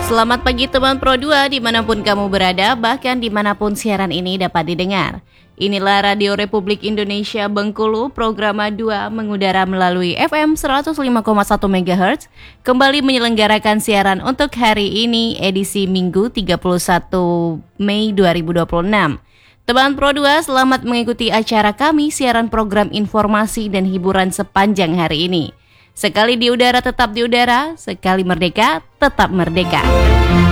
Selamat pagi teman Pro 2 dimanapun kamu berada, bahkan dimanapun siaran ini dapat didengar. Inilah Radio Republik Indonesia Bengkulu, program 2 mengudara melalui FM 105,1 MHz, kembali menyelenggarakan siaran untuk hari ini, edisi Minggu 31 Mei 2026. Teman Pro 2, selamat mengikuti acara kami, siaran program informasi dan hiburan sepanjang hari ini. Sekali di udara tetap di udara, sekali merdeka tetap merdeka.